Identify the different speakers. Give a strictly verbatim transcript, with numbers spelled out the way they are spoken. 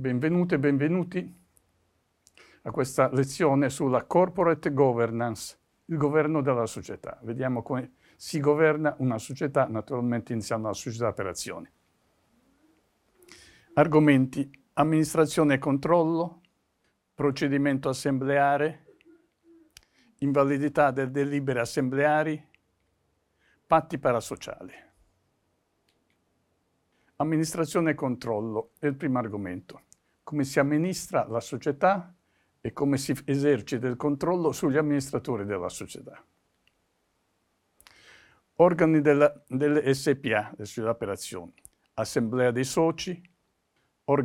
Speaker 1: Benvenute e benvenuti a questa lezione sulla corporate governance, il governo della società. Vediamo come si governa una società, naturalmente iniziando dalla società per azioni. Argomenti: amministrazione e controllo, procedimento assembleare, invalidità delle delibere assembleari, patti parasociali. Amministrazione e controllo è il primo argomento. Come si amministra la società e come si esercita il controllo sugli amministratori della società. Organi della, delle S P A, le società per azioni, assemblea dei soci,